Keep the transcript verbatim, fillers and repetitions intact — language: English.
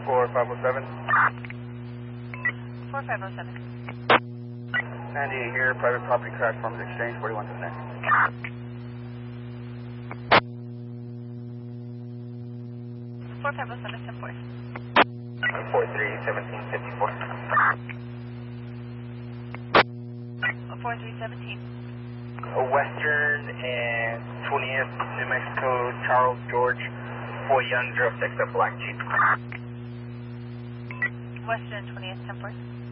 four five oh seven. four five oh seven. ninety-eight here, private property crash, Farmers Exchange, forty-one to the next. four five oh seven, ten four. four three seventeen fifty-four. four three seventeen. Western and twentieth, New Mexico, Charles George, four Young, zero six, a black Jeep. Western twentieth, ten four.